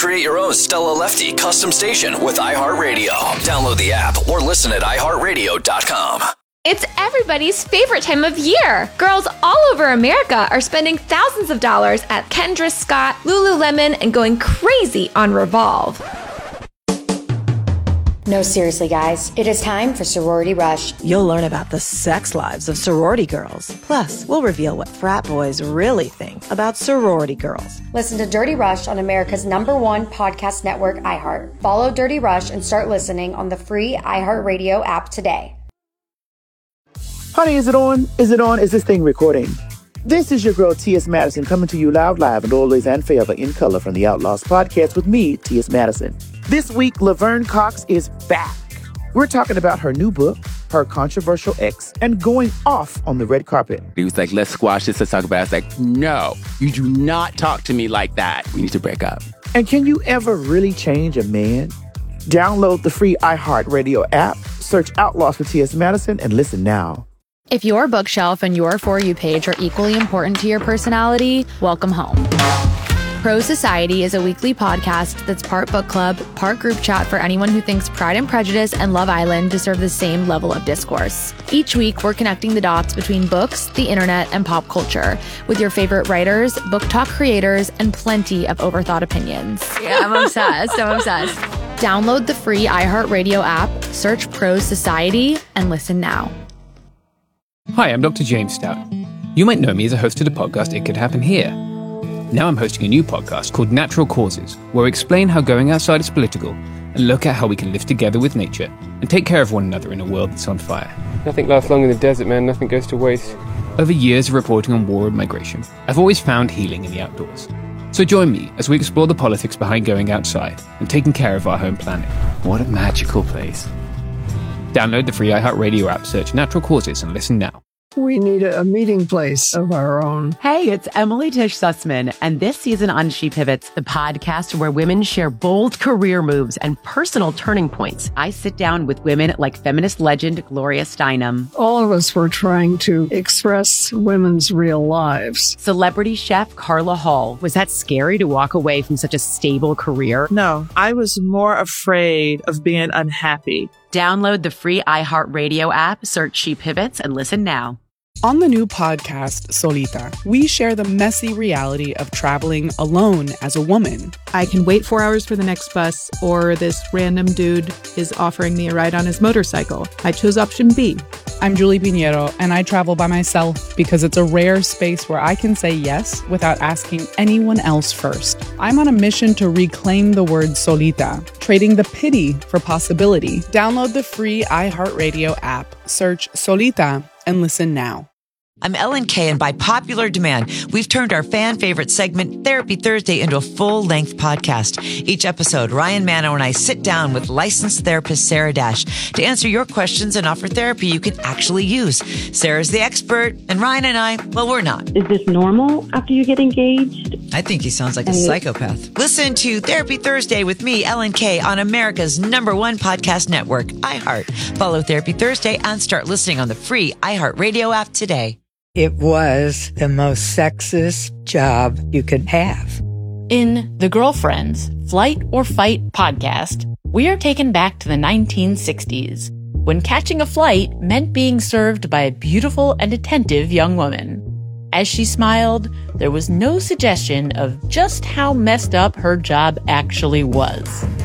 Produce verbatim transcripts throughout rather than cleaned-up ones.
Create your own Stella Lefty custom station with iHeartRadio. Download the app or listen at i heart radio dot com. It's everybody's favorite time of year. Girls all over America are spending thousands of dollars at Kendra Scott, Lululemon, and going crazy on Revolve. No, seriously, guys. It is time for Sorority Rush. You'll learn about the sex lives of sorority girls. Plus, we'll reveal what frat boys really think about sorority girls. Listen to Dirty Rush on America's number one podcast network, iHeart. Follow Dirty Rush and start listening on the free iHeartRadio app today. Honey, is it on? Is it on? Is this thing recording? This is your girl, T S. Madison, coming to you loud, live, and always and forever in color from the Outlaws podcast with me, T S. Madison. This week, Laverne Cox is back. We're talking about her new book, her controversial ex, and going off on the red carpet. He was like, let's squash this, let's talk about it. I was like, no, you do not talk to me like that. We need to break up. And can you ever really change a man? Download the free iHeartRadio app, search Outlaws for T S. Madison, and listen now. If your bookshelf and your For You page are equally important to your personality, welcome home. Pro Society is a weekly podcast that's part book club, part group chat for anyone who thinks Pride and Prejudice and Love Island deserve the same level of discourse. Each week, we're connecting the dots between books, the internet, and pop culture with your favorite writers, book talk creators, and plenty of overthought opinions. Yeah, I'm obsessed. I'm obsessed. Download the free iHeartRadio app, search Pro Society, and listen now. Hi, I'm Doctor James Stout. You might know me as a host of the podcast It Could Happen Here. Now I'm hosting a new podcast called Natural Causes, where I explain how going outside is political and look at how we can live together with nature and take care of one another in a world that's on fire. Nothing lasts long in the desert, man. Nothing goes to waste. Over years of reporting on war and migration, I've always found healing in the outdoors. So join me as we explore the politics behind going outside and taking care of our home planet. What a magical place. Download the free iHeartRadio app, search Natural Causes, and listen now. We need a, a meeting place of our own. Hey, it's Emily Tish Sussman, and this season on She Pivots, the podcast where women share bold career moves and personal turning points. I sit down with women like feminist legend Gloria Steinem. All of us were trying to express women's real lives. Celebrity chef Carla Hall. Was that scary to walk away from such a stable career? No, I was more afraid of being unhappy. Download the free iHeartRadio app, search She Pivots, and listen now. On the new podcast, Solita, we share the messy reality of traveling alone as a woman. I can wait four hours for the next bus, or this random dude is offering me a ride on his motorcycle. I chose option B. I'm Julie Pinheiro, and I travel by myself because it's a rare space where I can say yes without asking anyone else first. I'm on a mission to reclaim the word solita, trading the pity for possibility. Download the free iHeartRadio app, search Solita, and listen now. I'm Ellen Kay, and by popular demand, we've turned our fan favorite segment, Therapy Thursday, into a full-length podcast. Each episode, Ryan Mano and I sit down with licensed therapist Sarah Dash to answer your questions and offer therapy you can actually use. Sarah's the expert, and Ryan and I, well, we're not. Is this normal after you get engaged? I think he sounds like a psychopath. Listen to Therapy Thursday with me, Ellen Kay, on America's number one podcast network, iHeart. Follow Therapy Thursday and start listening on the free iHeartRadio app today. It was the most sexist job you could have. In The Girlfriends, Flight or Fight podcast, we are taken back to the nineteen sixties, when catching a flight meant being served by a beautiful and attentive young woman. As she smiled, there was no suggestion of just how messed up her job actually was.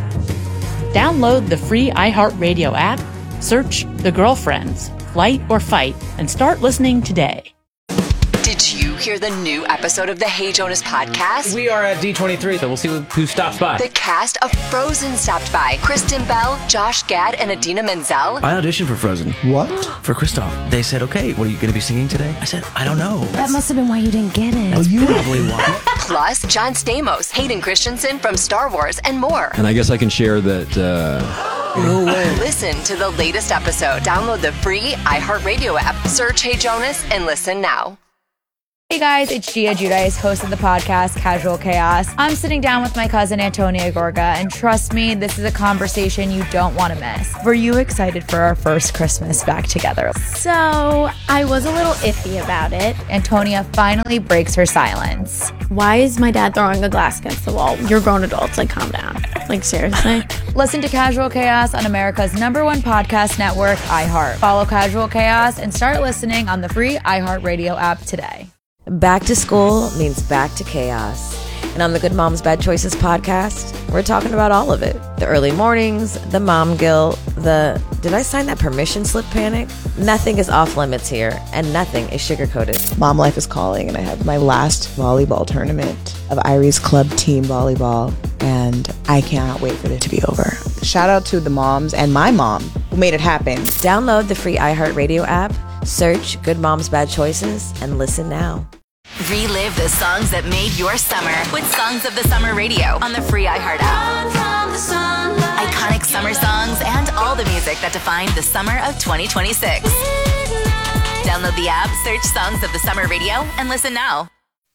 Download the free iHeartRadio app, search The Girlfriends, Flight or Fight, and start listening today. Did you hear the new episode of the Hey Jonas podcast? We are at D twenty-three, so we'll see who stops by. The cast of Frozen stopped by. Kristen Bell, Josh Gad, and Idina Menzel. I auditioned for Frozen. What? For Kristoff. They said, okay, what are you going to be singing today? I said, I don't know. That must have been why you didn't get it. That's you probably why. Plus, John Stamos, Hayden Christensen from Star Wars, and more. And I guess I can share that... Uh... No way. Listen to the latest episode. Download the free iHeartRadio app. Search Hey Jonas and listen now. Hey guys, it's Gia Giudice, host of the podcast Casual Chaos. I'm sitting down with my cousin Antonia Gorga, and trust me, this is a conversation you don't want to miss. Were you excited for our first Christmas back together? So, I was a little iffy about it. Antonia finally breaks her silence. Why is my dad throwing a glass against the wall? You're grown adults, like calm down. Like seriously? Listen to Casual Chaos on America's number one podcast network, iHeart. Follow Casual Chaos and start listening on the free iHeartRadio app today. Back to school means back to chaos. And on the Good Moms Bad Choices podcast, we're talking about all of it. The early mornings, the mom guilt, the did I sign that permission slip panic? Nothing is off limits here, and nothing is sugar-coated. Mom life is calling, and I have my last volleyball tournament of Irie's Club Team Volleyball, and I cannot wait for it to be over. Shout out to the moms and my mom who made it happen. Download the free iHeartRadio app, search Good Moms Bad Choices, and listen now. Relive the songs that made your summer with Songs of the Summer Radio on the free iHeart app. Iconic summer songs and all the music that defined the summer of twenty twenty-six. Download the app, search Songs of the Summer Radio, and listen now.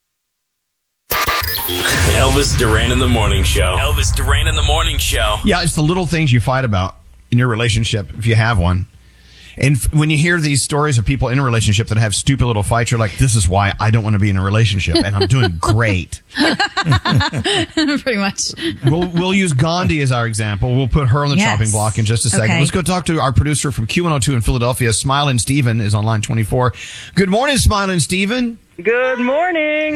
Elvis Duran in the Morning Show. Elvis Duran in the Morning Show. Yeah, it's the little things you fight about in your relationship, if you have one. And f- when you hear these stories of people in a relationship that have stupid little fights, you're like, this is why I don't want to be in a relationship, and I'm doing great. Pretty much. We'll, we'll use Gandhi as our example. We'll put her on the Yes. chopping block in just a second. Okay. Let's go talk to our producer from Q one oh two in Philadelphia. Smiling Steven is on line twenty-four. Good morning, Smiling Steven. Good morning.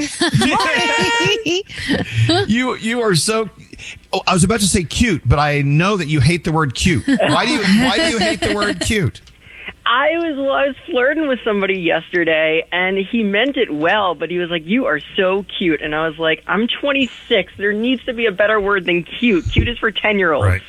You you are so... Oh, I was about to say cute, but I know that you hate the word cute. Why do you Why do you hate the word cute? I was well, I was flirting with somebody yesterday, and he meant it well, but he was like, "You are so cute," and I was like, "I'm twenty-six. There needs to be a better word than cute. Cute is for ten-year-olds." Right.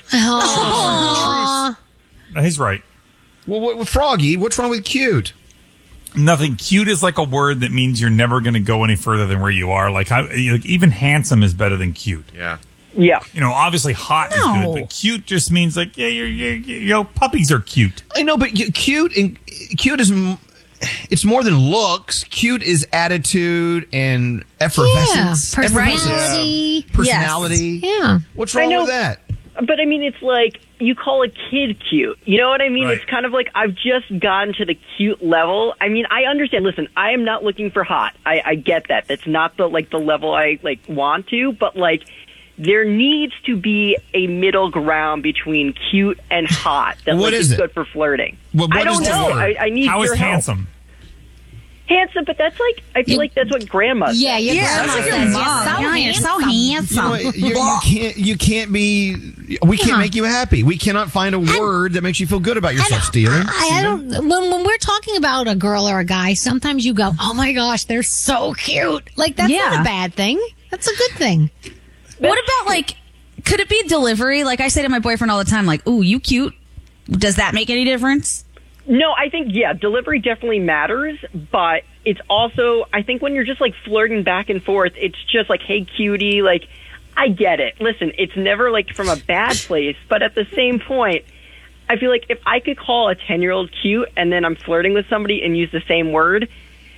Aww. He's right. Well, what, Froggy, what's wrong with cute? Nothing. Cute is like a word that means you're never going to go any further than where you are. Like, I, like even handsome is better than cute. Yeah. Yeah. You know, obviously hot No. is good, but cute just means like, yeah, you're, you're, you're, you know, puppies are cute. I know, but you- cute and cute is m- it's more than looks. Cute is attitude and effervescence, Yeah, Effervescence. personality. personality. Yeah. What's wrong I know, with that? But I mean, it's like you call a kid cute. You know what I mean? Right. It's kind of like I've just gotten to the cute level. I mean, I understand. Listen, I am not looking for hot. I, I get that. That's not the like the level I like want to. But like, there needs to be a middle ground between cute and hot that What like, is is it? good for flirting. What- what I don't is the know. word? I, I need How is your help. handsome? Handsome, but that's like I feel like that's what grandma says. Yeah, your grandma says, "You're so You know handsome." what? You, you can't. You can't be. We can't Yeah. make you happy. We cannot find a word that makes you feel good about yourself, Steven. I, I don't. When, when we're talking about a girl or a guy, sometimes you go, "Oh my gosh, they're so cute." Like that's Yeah. not a bad thing. That's a good thing. What about like, could it be delivery? Like I say to my boyfriend all the time, like, "Ooh, you cute." Does that make any difference? No, I think, yeah, delivery definitely matters, but it's also, I think when you're just like flirting back and forth, it's just like, hey, cutie, like, I get it. Listen, it's never like from a bad place, but at the same point, I feel like if I could call a ten-year-old cute and then I'm flirting with somebody and use the same word,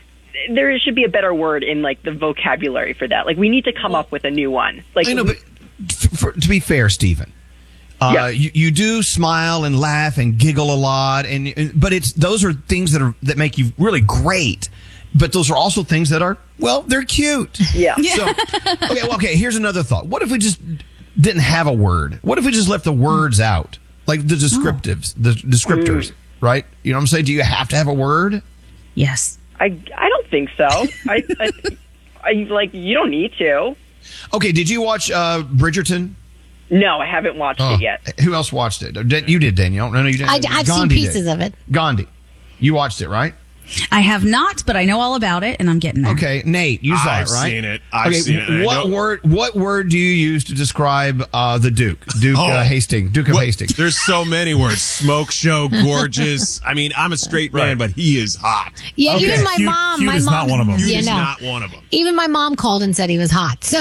there should be a better word in like the vocabulary for that. Like, we need to come up with a new one. Like, I know, but f- for, to be fair, Steven, uh, Yeah. you, you do smile and laugh and giggle a lot, and and- but it's those are things that are that make you really great. But those are also things that are well, they're cute. Yeah. So okay, well, okay. Here's another thought. What if we just didn't have a word? What if we just left the words out, like the descriptives, the descriptors, right? You know what I'm saying? Do you have to have a word? Yes. I, I don't think so. I, I, I like, you don't need to. Okay. Did you watch uh, Bridgerton? No, I haven't watched Oh, it yet. Who else watched it? Dan- You did, Danielle. No, no, you didn't. I, I've seen Gandhi pieces did. of it. Gandhi. You watched it, right? I have not, but I know all about it, and I'm getting there. Okay, Nate, you saw I've it, right? seen it. I've okay, seen it, and I What know- word? What word do you use to describe uh, the Duke, Duke uh, Oh. Hastings, Duke of What- Hastings? There's so many words. Smoke show, gorgeous. I mean, I'm a straight man, but he is hot. Yeah, Okay. even my Cute- mom. cute my is mom. not one of them. Cute Yeah, is no. not one of them. Even my mom called and said he was hot. So,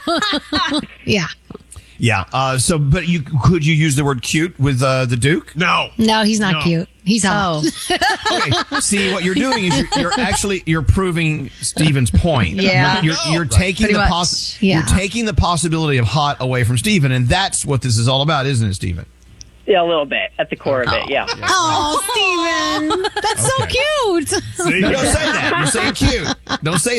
yeah. Yeah. Uh, so, but you could you use the word cute with uh, the Duke? No. No, he's not cute. He's hot. Okay, see what you're doing is you're, you're actually you're proving Steven's point. Yeah. you're, you're taking Pretty the much. poss- Yeah. you're taking the possibility of hot away from Steven, and that's what this is all about, isn't it, Steven? Yeah, a little bit at the core of it. Yeah. Oh, Steven. That's so cute. No, don't say that. You're saying cute. Don't say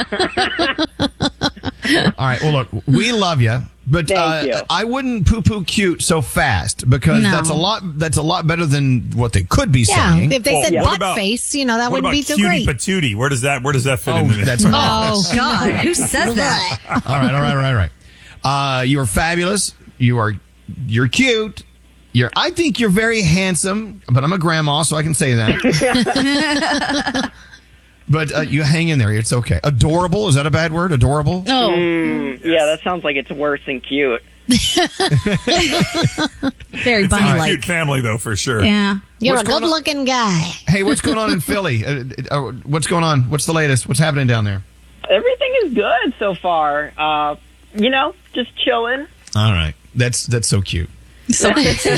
that. All right. Well, look, we love you, but Thank uh, you. I wouldn't poo-poo cute so fast because No. that's a lot. That's a lot better than what they could be Yeah, saying. if they said What butt about- face, you know, that What wouldn't about be so cutie great. patootie? Where does that where does that fit Oh, into this? that's Oh, God. Who says that? all right. All right. All right. All right. Uh, you are fabulous. You are. You're cute. You're. I think you're very handsome, but I'm a grandma, so I can say that. But uh, you hang in there. It's okay. Adorable. Is that a bad word? Adorable? Oh. Mm, yeah, that sounds like it's worse than cute. Very It's in a bunny-like. cute family, though, for sure. Yeah. You're What's a going on- good-looking guy. Hey, what's going on in Philly? Uh, uh, what's going on? What's the latest? What's happening down there? Everything is good so far. Uh, you know, just chilling. All right. That's that's so cute. So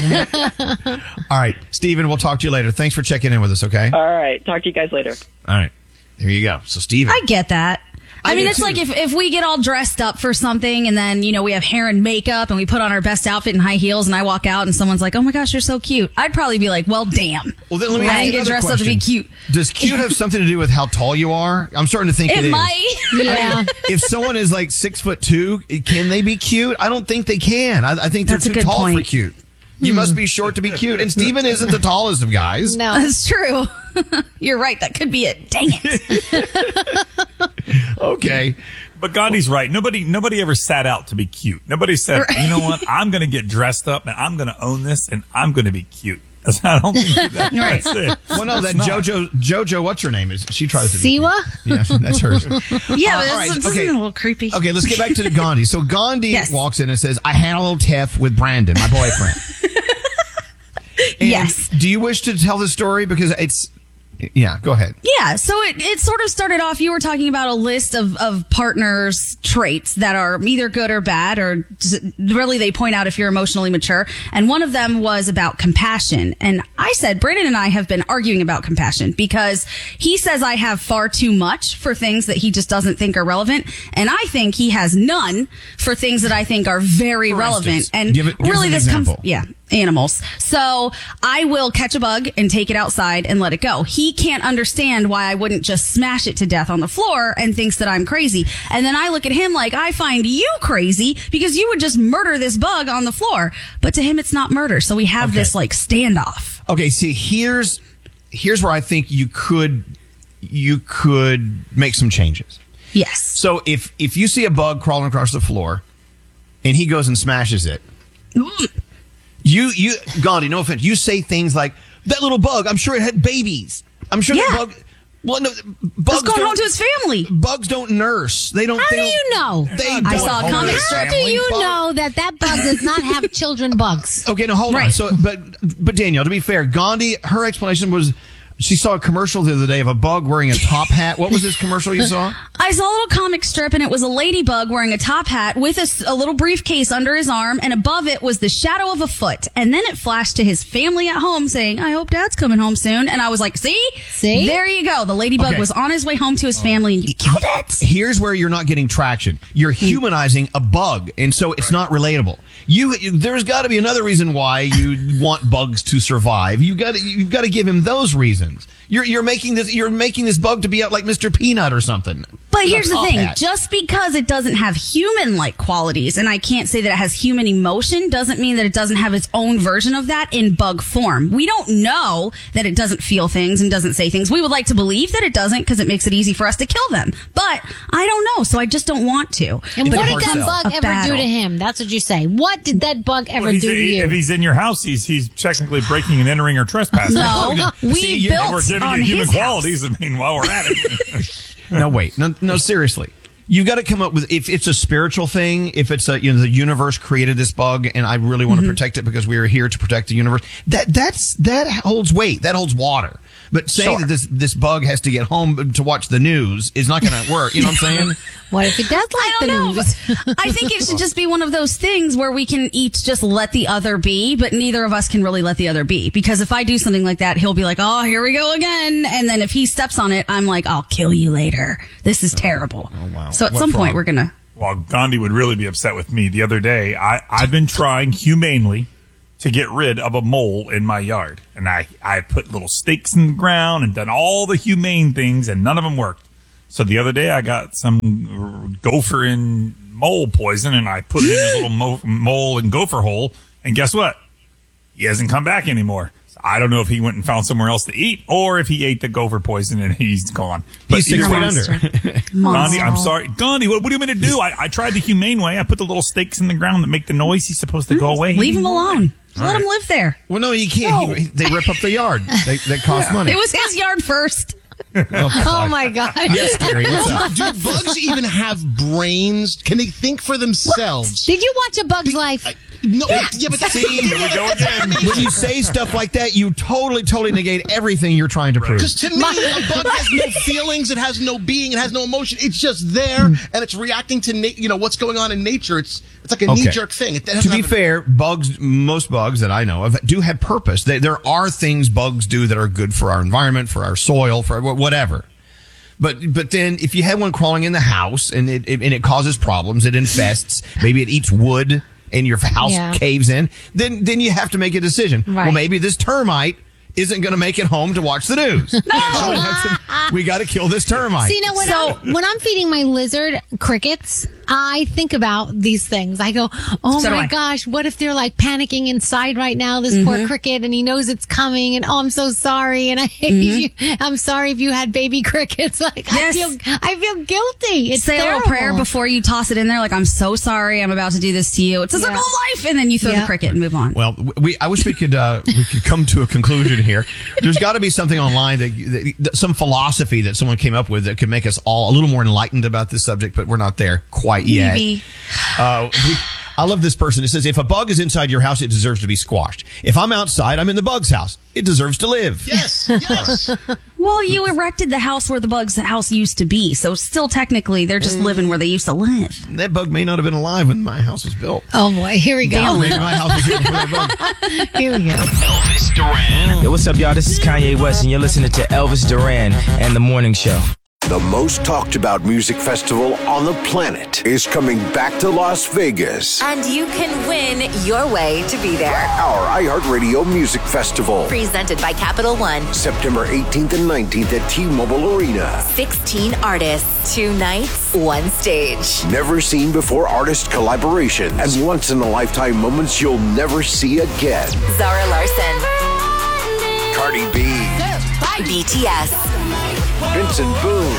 All right, Steven, we'll talk to you later. Thanks for checking in with us, okay? All right. Talk to you guys later. All right. There you go. So, Steven. I get that. I, I mean, do it's too. like if, if we get all dressed up for something and then, you know, we have hair and makeup and we put on our best outfit and high heels and I walk out and someone's like, oh my gosh, you're so cute. I'd probably be like, well, damn. Well, then let me ask I you didn't get another dressed up to be question. cute. Does cute have something to do with how tall you are? I'm starting to think it, It is. might. Yeah. If someone is like six foot two, can they be cute? I don't think they can. I, I think they're That's a too good tall for point. cute. You must be short to be cute. And Steven isn't the tallest of guys. No. That's true. You're right. That could be it. Dang it. Okay. But Gandhi's right. Nobody nobody ever sat out to be cute. Nobody said, you know what? I'm going to get dressed up and I'm going to own this and I'm going to be cute. That's, I don't think that, Right. that's it. Well, no, that That's not. JoJo, JoJo, what's her name? Is she tries to be Siwa? cute. Yeah, that's hers. Yeah, Uh, but all that's, right, that's okay. a little creepy. Okay, let's get back to the Gandhi. So Gandhi Yes. walks in and says, I had a little tiff with Brandon, my boyfriend. And Yes. Do you wish to tell the story? Because it's, yeah, go ahead. Yeah, so it, it sort of started off, you were talking about a list of, of partners' traits that are either good or bad, or just- really they point out if you're emotionally mature. And one of them was about compassion. And I said, Brandon and I have been arguing about compassion because he says I have far too much for things that he just doesn't think are relevant. And I think he has none for things that I think are very For relevant. instance, And give it- give us really an this comes, example. yeah. Animals. So I will catch a bug and take it outside and let it go. He can't understand why I wouldn't just smash it to death on the floor and thinks that I'm crazy. And then I look at him like I find you crazy because you would just murder this bug on the floor. But to him, it's not murder. So we have Okay. this like standoff. Okay, see, here's here's where I think you could you could make some changes. Yes. So if if you see a bug crawling across the floor and he goes and smashes it, you you Gandhi, no offense, you say things like, that little bug, I'm sure it had babies. I'm sure Yeah. that bug well no bugs He's going don't- home to his family. Bugs don't nurse. They don't How they do don't- you know? They I don't saw a home comic their strip. How do family. you Bug- know that that bug does not have children bugs? Okay, no, hold on. Right. So, but but Danielle, to be fair, Gandhi, her explanation was she saw a commercial the other day of a bug wearing a top hat. What was this commercial you saw? I saw a little comic strip and it was a ladybug wearing a top hat with a, s- a little briefcase under his arm, and above it was the shadow of a foot. And then it flashed to his family at home saying, I hope dad's coming home soon. And I was like, see? See? There you go. The ladybug Okay. was on his way home to his family and you killed it. Here's where you're not getting traction. You're humanizing a bug, and so it's not relatable. You, you there's got to be another reason why you want bugs to survive. You got to you've got to give him those reasons. You're you're making this you're making this bug to be out like Mister Peanut or something. But A here's the top thing, hat. just because it doesn't have human-like qualities, and I can't say that it has human emotion, doesn't mean that it doesn't have its own version of that in bug form. We don't know that it doesn't feel things and doesn't say things. We would like to believe that it doesn't because it makes it easy for us to kill them. But I don't know, so I just don't want to. And It's what a did hard that sell. bug A ever battle. do to him? That's what you say. What did that bug ever Well, he's- do to you? If he's in your house, he's he's technically breaking and entering or trespassing. No, we See, you- built We're giving on you human his qualities. I mean, while we're at it. No, wait. No, no, seriously. You got to come up with, if it's a spiritual thing, if it's a, you know, the universe created this bug and I really want to Mm-hmm. protect it because we are here to protect the universe. That, that's, that holds weight. That holds water. But saying Sure. that this, this bug has to get home to watch the news is not going to work. You know what I'm saying? What if it does like the news? I think it should just be one of those things where we can each just let the other be, but neither of us can really let the other be. Because if I do something like that, he'll be like, oh, here we go again. And then if he steps on it, I'm like, I'll kill you later. This is terrible. Oh, wow. So at What some point, frog? we're going to. Well, Gandhi would really be upset with me. The other day, I, I've been trying humanely to get rid of a mole in my yard. And I, I put little stakes in the ground and done all the humane things, and none of them worked. So the other day, I got some gopher and mole poison, and I put it in his little mo- mole and gopher hole. And guess what? He hasn't come back anymore. So I don't know if he went and found somewhere else to eat, or if he ate the gopher poison and he's gone. But He's six either feet way- under. Gandhi, I'm sorry. Gandhi, what, what do you want me to do? I, I tried the humane way. I put the little stakes in the ground that make the noise. He's supposed to go away. Leave him alone. All Let right. him live there. Well, no, you can't. He, they rip up the yard. They, that costs money. It was his yard first. Oh my God. Yes, Gary, what's up? Do bugs even have brains? Can they think for themselves? Did you watch A Bug's Life? No, yeah, but that's See, here we go again. When you say stuff like that, you totally, totally negate everything you're trying to prove. Because to me, a bug has no feelings, it has no being, it has no emotion. It's just there, and it's reacting to na- you know what's going on in nature. It's it's like a Okay. knee jerk thing. It To doesn't be have a- fair, bugs, most bugs that I know of do have purpose. They, there are things bugs do that are good for our environment, for our soil, for wh- whatever. But but then if you have one crawling in the house and it, it and it causes problems, it infests, maybe it eats wood and your house Yeah. caves in, then then you have to make a decision. Right. Well, maybe this termite isn't going to make it home to watch the news. No! we got to kill this termite. See, now when, I'm, when I'm feeding my lizard crickets, I think about these things. I go, oh So do my I. gosh, what if they're like panicking inside right now, this poor cricket, and he knows it's coming, and oh, I'm so sorry, and I hate you. I'm sorry if you had baby crickets. Like, Yes. I feel, I feel guilty. It's Say a little terrible. prayer before you toss it in there. Like, I'm so sorry. I'm about to do this to you. It's a Yeah. circle of life. And then you throw Yeah. the cricket and move on. Well, we I wish we could uh, we could come to a conclusion here. There's got to be something online that, that, that some philosophy that someone came up with that could make us all a little more enlightened about this subject, but we're not there quite yet. Maybe. Uh, we, I love this person. It says, if a bug is inside your house, it deserves to be squashed. If I'm outside, I'm in the bug's house. It deserves to live. Yes, yes. Well, you erected the house where the bug's house used to be. So still technically they're just living where they used to live. That bug may not have been alive when my house was built. Oh boy, here we go. Maybe my house was built before that bug. Here we go. Elvis Duran. Yo, what's up, y'all? This is Kanye West, and you're listening to Elvis Duran and The Morning Show. The most talked about music festival on the planet is coming back to Las Vegas. And you can win your way to be there. Our iHeartRadio Music Festival. Presented by Capital One. September eighteenth and nineteenth at T-Mobile Arena. sixteen artists, two nights, one stage. Never seen before artist collaborations and once in a lifetime moments you'll never see again. Zara Larson. Cardi B. B T S. Vincent Boone.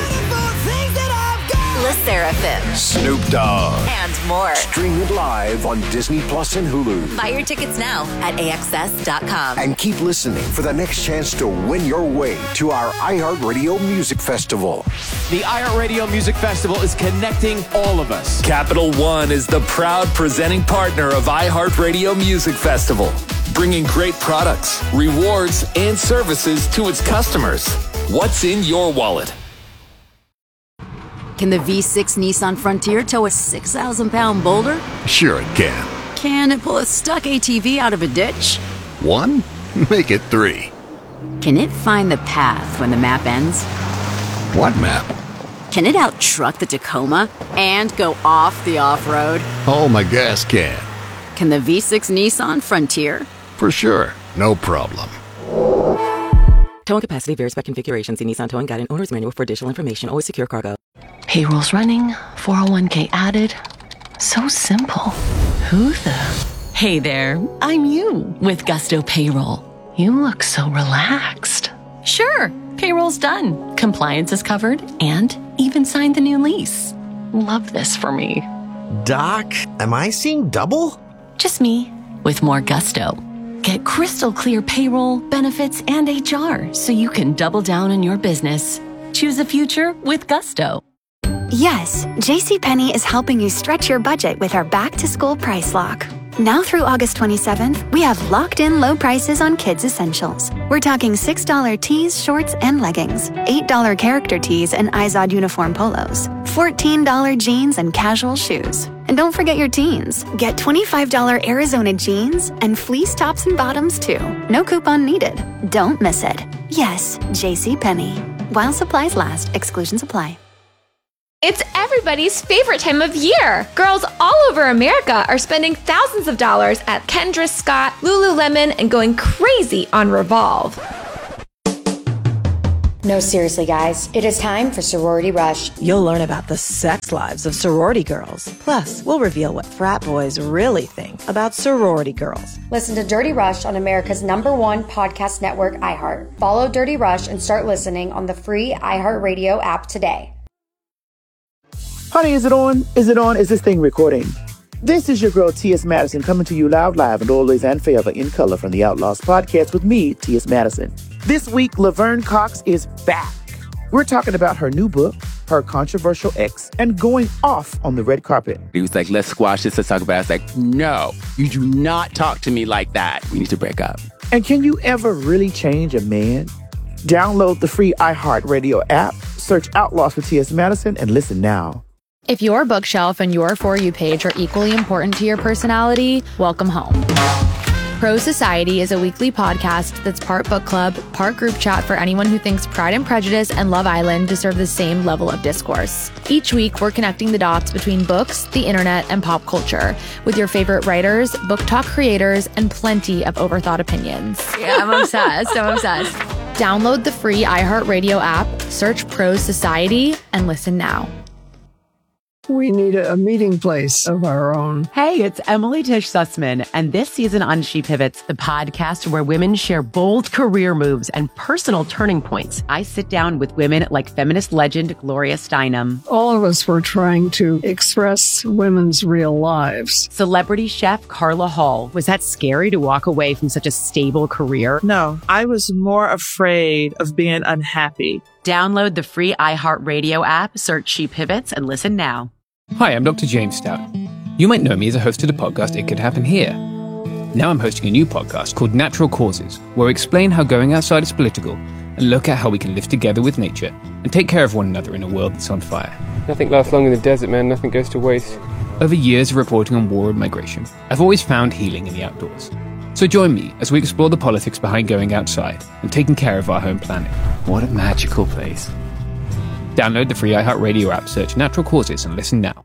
Le Sserafim. Snoop Dogg. And more. Stream it live on Disney Plus and Hulu. Buy your tickets now at A X S dot com. And keep listening for the next chance to win your way to our iHeartRadio Music Festival. The iHeartRadio Music Festival is connecting all of us. Capital One is the proud presenting partner of iHeartRadio Music Festival, bringing great products, rewards, and services to its customers. What's in your wallet? Can the V six Nissan Frontier tow a six thousand pound boulder? Sure it can. Can it pull a stuck A T V out of a ditch? One? Make it three. Can it find the path when the map ends? What map? Can it out-truck the Tacoma and go off the off-road? Oh, my gas can. Can the V six Nissan Frontier? For sure. No problem. Towing capacity varies by configuration. See Nissan Towing Guide and Owner's Manual for additional information. Always secure cargo. Payroll's running, four oh one k added. So simple. Who the? Hey there, I'm you with Gusto Payroll. You look so relaxed. Sure, payroll's done. Compliance is covered and even signed the new lease. Love this for me. Doc, am I seeing double? Just me with more gusto. Get crystal clear payroll, benefits, and H R so you can double down on your business. Choose a future with Gusto. Yes, JCPenney is helping you stretch your budget with our back-to-school price lock. Now through August twenty-seventh, we have locked-in low prices on kids' essentials. We're talking six dollars tees, shorts, and leggings, eight dollars character tees and Izod uniform polos, fourteen dollars jeans and casual shoes. And don't forget your teens. Get twenty-five dollars Arizona jeans and fleece tops and bottoms too. No coupon needed. Don't miss it. Yes, JCPenney. While supplies last, exclusions apply. It's everybody's favorite time of year. Girls all over America are spending thousands of dollars at Kendra Scott, Lululemon, and going crazy on Revolve. No, seriously, guys. It is time for Sorority Rush. You'll learn about the sex lives of sorority girls. Plus, we'll reveal what frat boys really think about sorority girls. Listen to Dirty Rush on America's number one podcast network, iHeart. Follow Dirty Rush and start listening on the free iHeartRadio app today. Honey, is it on? Is it on? Is this thing recording? This is your girl, T S. Madison, coming to you loud, live, and always and forever in color from the Outlaws podcast with me, T S. Madison. This week, Laverne Cox is back. We're talking about her new book, her controversial ex, and going off on the red carpet. He was like, let's squash this, let's talk about it. I was like, no, you do not talk to me like that. We need to break up. And can you ever really change a man? Download the free iHeartRadio app, search Outlaws with T S. Madison, and listen now. If your bookshelf and your For You page are equally important to your personality, welcome home. Pro Society is a weekly podcast that's part book club, part group chat for anyone who thinks Pride and Prejudice and Love Island deserve the same level of discourse. Each week, we're connecting the dots between books, the internet, and pop culture with your favorite writers, book talk creators, and plenty of overthought opinions. Yeah, I'm obsessed. I'm obsessed. Download the free iHeartRadio app, search Pro Society, and listen now. We need a meeting place of our own. Hey, it's Emily Tish Sussman, and this season on She Pivots, the podcast where women share bold career moves and personal turning points. I sit down with women like feminist legend Gloria Steinem. All of us were trying to express women's real lives. Celebrity chef Carla Hall. Was that scary to walk away from such a stable career? No, I was more afraid of being unhappy. Download the free iHeartRadio app, search She Pivots, and listen now. Hi, I'm Doctor James Stout. You might know me as a host of the podcast It Could Happen Here. Now I'm hosting a new podcast called Natural Causes, where we explain how going outside is political and look at how we can live together with nature and take care of one another in a world that's on fire. Nothing lasts long in the desert, man. Nothing goes to waste. Over years of reporting on war and migration, I've always found healing in the outdoors. So join me as we explore the politics behind going outside and taking care of our home planet. What a magical place. Download the free iHeartRadio app, search Natural Causes, and listen now.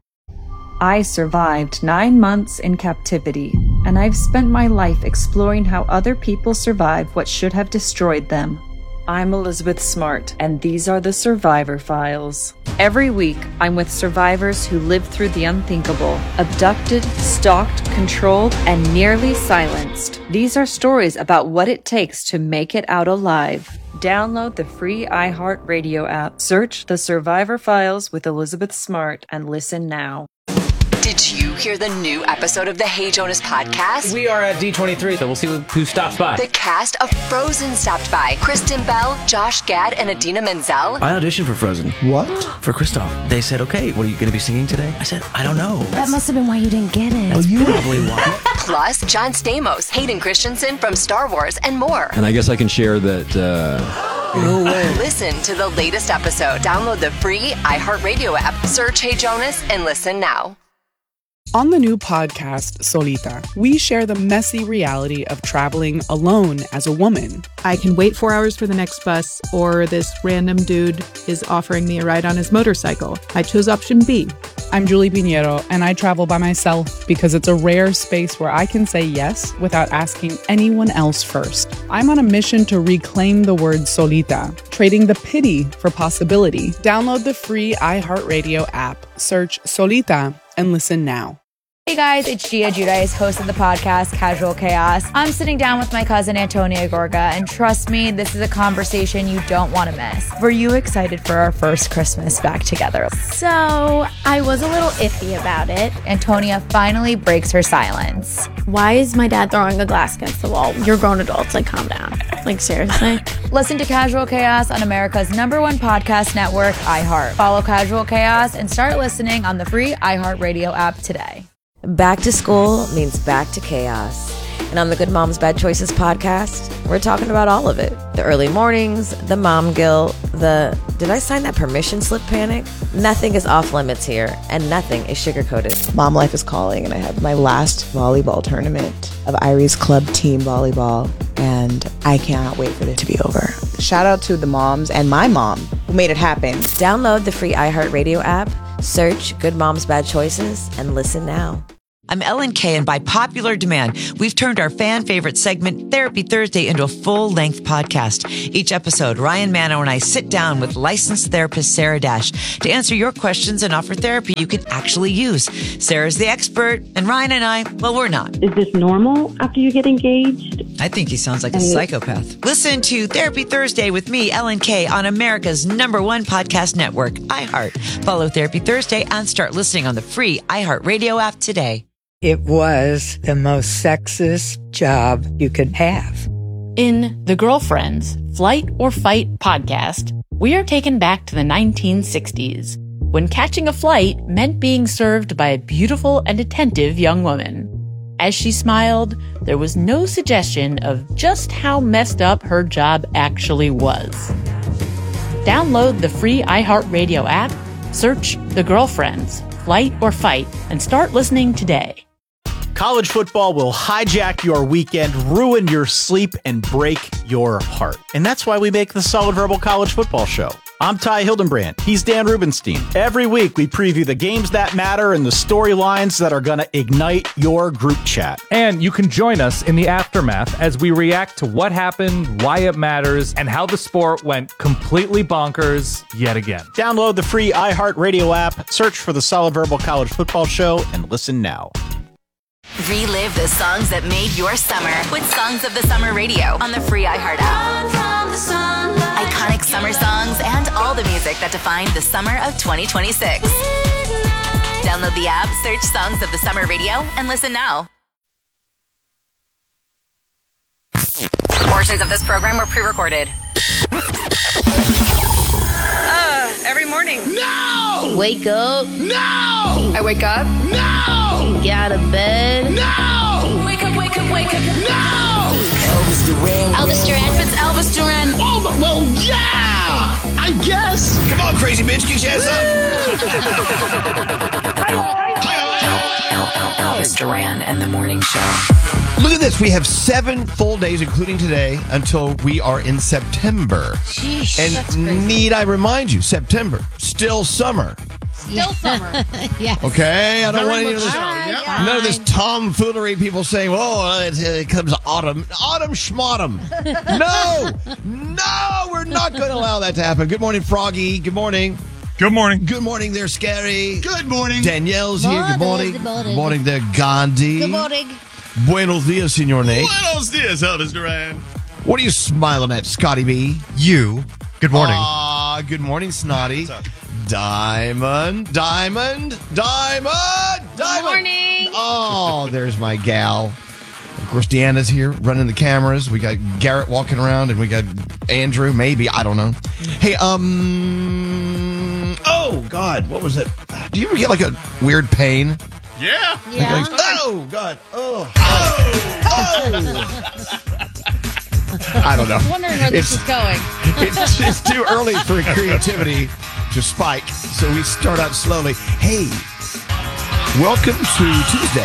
I survived nine months in captivity, and I've spent my life exploring how other people survive what should have destroyed them. I'm Elizabeth Smart, and these are the Survivor Files. Every week, I'm with survivors who lived through the unthinkable, abducted, stalked, controlled, and nearly silenced. These are stories about what it takes to make it out alive. Download the free iHeartRadio app, search The Survivor Files with Elizabeth Smart, and listen now. Did you hear the new episode of the Hey Jonas podcast? We are at D twenty-three, so we'll see who stops by. The cast of Frozen stopped by. Kristen Bell, Josh Gad, and Adina Menzel. I auditioned for Frozen. What? For Kristoff. They said, okay, what are you going to be singing today? I said, I don't know. That must have been why you didn't get it. That's you probably why. Plus, John Stamos, Hayden Christensen from Star Wars, and more. And I guess I can share that, uh... No way. Listen to the latest episode. Download the free iHeartRadio app. Search Hey Jonas and listen now. On the new podcast, Solita, we share the messy reality of traveling alone as a woman. I can wait four hours for the next bus, or this random dude is offering me a ride on his motorcycle. I chose option B. I'm Julie Pinheiro, and I travel by myself because it's a rare space where I can say yes without asking anyone else first. I'm on a mission to reclaim the word solita, trading the pity for possibility. Download the free iHeartRadio app, search Solita, and listen now. Hey guys, it's Gia Giudice, host of the podcast Casual Chaos. I'm sitting down with my cousin Antonia Gorga, and trust me, this is a conversation you don't want to miss. Were you excited for our first Christmas back together? So, I was a little iffy about it. Antonia finally breaks her silence. Why is my dad throwing a glass against the wall? You're grown adults, like calm down. Like seriously? Listen to Casual Chaos on America's number one podcast network, iHeart. Follow Casual Chaos and start listening on the free iHeartRadio app today. Back to school means back to chaos. And on the Good Moms Bad Choices podcast, we're talking about all of it. The early mornings, the mom guilt, the did I sign that permission slip panic? Nothing is off limits here, and nothing is sugar-coated. Mom life is calling, and I have my last volleyball tournament of Irie's Club Team Volleyball, and I cannot wait for it to be over. Shout out to the moms and my mom who made it happen. Download the free iHeartRadio app, search Good Moms Bad Choices, and listen now. I'm Ellen Kay, and by popular demand, we've turned our fan favorite segment, Therapy Thursday, into a full-length podcast. Each episode, Ryan Manno and I sit down with licensed therapist Sarah Dash to answer your questions and offer therapy you can actually use. Sarah's the expert, and Ryan and I, well, we're not. Is this normal after you get engaged? I think he sounds like a psychopath. Listen to Therapy Thursday with me, Ellen Kay, on America's number one podcast network, iHeart. Follow Therapy Thursday and start listening on the free iHeartRadio app today. It was the most sexist job you could have. In The Girlfriends, Flight or Fight podcast, we are taken back to the nineteen sixties, when catching a flight meant being served by a beautiful and attentive young woman. As she smiled, there was no suggestion of just how messed up her job actually was. Download the free iHeartRadio app, search The Girlfriends, Flight or Fight, and start listening today. College football will hijack your weekend, ruin your sleep, and break your heart. And that's why we make the Solid Verbal College Football Show. I'm Ty Hildenbrand. He's Dan Rubenstein. Every week, we preview the games that matter and the storylines that are going to ignite your group chat. And you can join us in the aftermath as we react to what happened, why it matters, and how the sport went completely bonkers yet again. Download the free iHeartRadio app, search for the Solid Verbal College Football Show, and listen now. Relive the songs that made your summer with Songs of the Summer Radio on the free iHeart app. Iconic summer songs and all the music that defined the summer of twenty twenty-six. Download the app, search Songs of the Summer Radio, and listen now. Portions of this program were pre-recorded. Uh, every morning. No! Wake up. No! I wake up. No! Get out of bed. No! Wake up, wake up, wake up. No! Elvis Duran. Elvis Duran. It's Elvis Duran. Oh, but, well, yeah! I guess. Come on, crazy bitch, get your ass up. Elvis Duran and the Morning Show. Look at this. We have seven full days, including today, until we are in September. Sheesh, and that's crazy. Need I remind you, September, still summer. Still summer. Yes. Okay? I don't Very want any of much this, so, yep. none of this tomfoolery, people saying, oh, it, it comes autumn. Autumn schmautumn. No! No! We're not going to allow that to happen. Good morning, Froggy. Good morning. Good morning. Good morning there, Scary. Good morning. Danielle's here. Good morning. Good morning. Good morning there, Gandhi. Good morning. Buenos dias, Senor Nate. Buenos dias, Elvis Duran. What are you smiling at, Scotty B? You. Good morning. Ah, uh, good morning, Snotty. Diamond, Diamond, Diamond, Diamond. Good morning. Oh, there's my gal. Of course, Deanna's here running the cameras. We got Garrett walking around, and we got Andrew, maybe. I don't know. Hey, um... Oh, God, what was it? Do you ever get, like, a weird pain? Yeah. Yeah. Like, oh, God. Oh. Oh. Oh. I don't know. I'm wondering where this It's- is going. It's, it's too early for creativity to spike, so we start out slowly. Hey, welcome to Tuesday.